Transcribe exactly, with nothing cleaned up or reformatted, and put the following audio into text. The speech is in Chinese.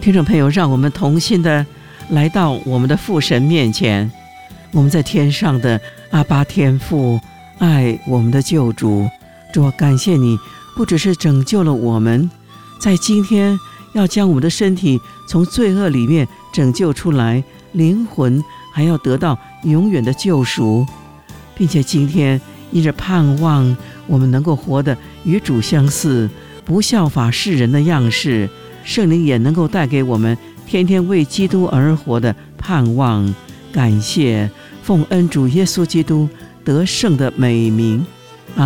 听众朋友，让我们同心的来到我们的父神面前，我们在天上的阿爸天父，爱我们的救主。主啊，感谢你不只是拯救了我们，在今天要将我们的身体从罪恶里面拯救出来，灵魂还要得到永远的救赎，并且今天因着盼望我们能够活得与主相似，不效法世人的样式，圣灵也能够带给我们天天为基督而活的盼望。感谢奉恩主耶稣基督得胜的美名